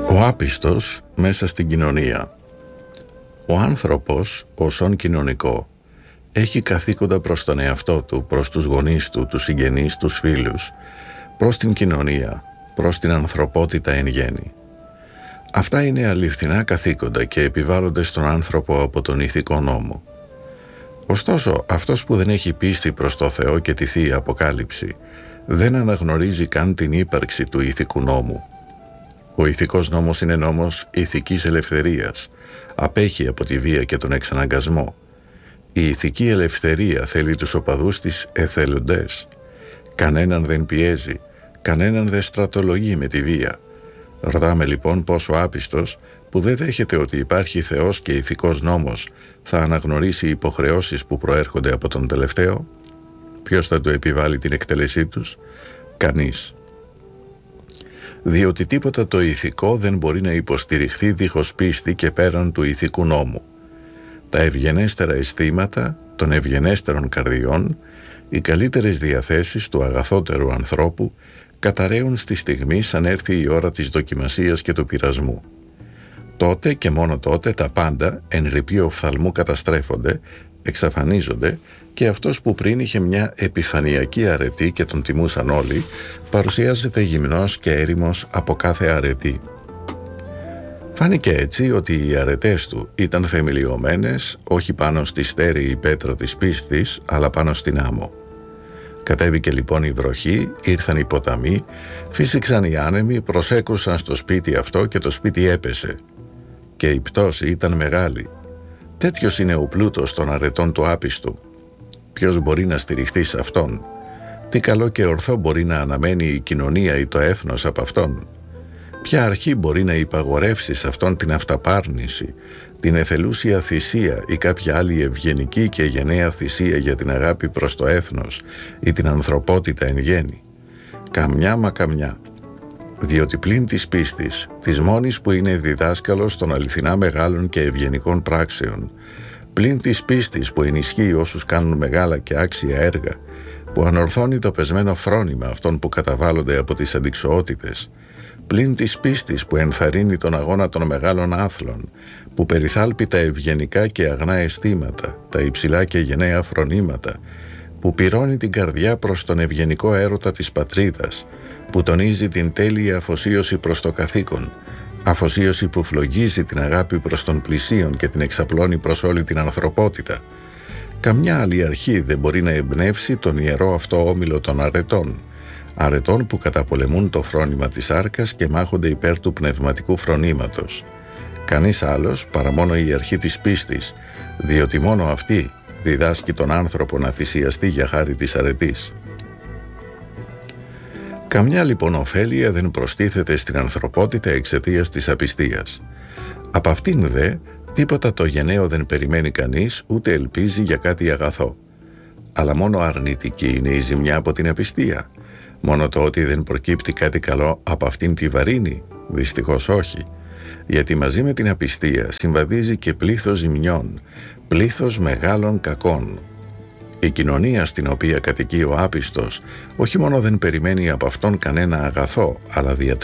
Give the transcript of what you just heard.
Ο άπιστος μέσα στην κοινωνία. Ο άνθρωπος, ως όν κοινωνικό, έχει καθήκοντα προς τον εαυτό του, προς τους γονείς του, τους συγγενείς, τους φίλους, προς την κοινωνία, προς την ανθρωπότητα εν γέννη. Αυτά είναι αληθινά καθήκοντα και επιβάλλονται στον άνθρωπο από τον ηθικό νόμο. Ωστόσο, αυτός που δεν έχει πίστη προς το Θεό και τη Θεία Αποκάλυψη, δεν αναγνωρίζει καν την ύπαρξη του ηθικού νόμου. Ο ηθικός νόμος είναι νόμος ηθικής ελευθερίας, απέχει από τη βία και τον εξαναγκασμό. Η ηθική ελευθερία θέλει τους οπαδούς της εθελοντές. Κανέναν δεν πιέζει, κανέναν δεν στρατολογεί με τη βία. Ρωτάμε λοιπόν πώς ο άπιστος, που δεν δέχεται ότι υπάρχει Θεός και ηθικός νόμος, θα αναγνωρίσει υποχρεώσεις που προέρχονται από τον τελευταίο. Ποιος θα του επιβάλλει την εκτέλεσή τους? Κανείς. Διότι τίποτα το ηθικό δεν μπορεί να υποστηριχθεί δίχως πίστη και πέραν του ηθικού νόμου. Τα ευγενέστερα αισθήματα των ευγενέστερων καρδιών, οι καλύτερες διαθέσεις του αγαθότερου ανθρώπου καταραίουν στη στιγμή σαν έρθει η ώρα της δοκιμασίας και του πειρασμού. Τότε και μόνο τότε τα πάντα εν ρηπείο οφθαλμού καταστρέφονται, εξαφανίζονται και αυτός που πριν είχε μια επιφανειακή αρετή και τον τιμούσαν όλοι, παρουσιάζεται γυμνός και έρημος από κάθε αρετή. Φάνηκε έτσι ότι οι αρετές του ήταν θεμελιωμένες όχι πάνω στη στέρεη πέτρα της πίστης, αλλά πάνω στην άμμο. Κατέβηκε λοιπόν η βροχή, ήρθαν οι ποταμοί, φύσηξαν οι άνεμοι, προσέκρουσαν στο σπίτι αυτό και το σπίτι έπεσε. Και η πτώση ήταν μεγάλη. Τέτοιος είναι ο πλούτος των αρετών του άπιστου. Ποιος μπορεί να στηριχθεί σε αυτόν? Τι καλό και ορθό μπορεί να αναμένει η κοινωνία ή το έθνος από αυτόν? Ποια αρχή μπορεί να υπαγορεύσει σε αυτόν την αυταπάρνηση, την εθελούσια θυσία ή κάποια άλλη ευγενική και γενναία θυσία για την αγάπη προς το έθνος ή την ανθρωπότητα εν γέννη? Καμιά μα καμιά. Διότι πλην της πίστης, της μόνης που είναι διδάσκαλος των αληθινά μεγάλων και ευγενικών πράξεων, πλην της πίστης που ενισχύει όσους κάνουν μεγάλα και άξια έργα, που ανορθώνει το πεσμένο φρόνημα αυτών που καταβάλλονται από τις αντιξοότητες, πλην της πίστης που ενθαρρύνει τον αγώνα των μεγάλων άθλων, που περιθάλπει τα ευγενικά και αγνά αισθήματα, τα υψηλά και γενναία φρονήματα, που πυρώνει την καρδιά προς τον ευγενικό έρωτα της πατρίδας, που τονίζει την τέλεια αφοσίωση προς το καθήκον, αφοσίωση που φλογίζει την αγάπη προς τον πλησίον και την εξαπλώνει προς όλη την ανθρωπότητα. Καμιά άλλη αρχή δεν μπορεί να εμπνεύσει τον ιερό αυτό όμιλο των αρετών που καταπολεμούν το φρόνημα της σάρκας και μάχονται υπέρ του πνευματικού φρονήματος. Κανείς άλλος παρά μόνο η αρχή της πίστης, διότι μόνο αυτή διδάσκει τον άνθρωπο να θυσιαστεί για χάρη της αρετής. Καμιά λοιπόν ωφέλεια δεν προστίθεται στην ανθρωπότητα εξαιτίας της απιστίας. Απ' αυτήν δε τίποτα το γενναίο δεν περιμένει κανείς, ούτε ελπίζει για κάτι αγαθό. Αλλά μόνο αρνητική είναι η ζημιά από την απιστία. Μόνο το ότι δεν προκύπτει κάτι καλό από αυτήν τη βαρύνη? Δυστυχώς όχι. Γιατί μαζί με την απιστία συμβαδίζει και πλήθος ζημιών, πλήθος μεγάλων κακών. Η κοινωνία στην οποία κατοικεί ο άπιστος όχι μόνο δεν περιμένει από αυτόν κανένα αγαθό, αλλά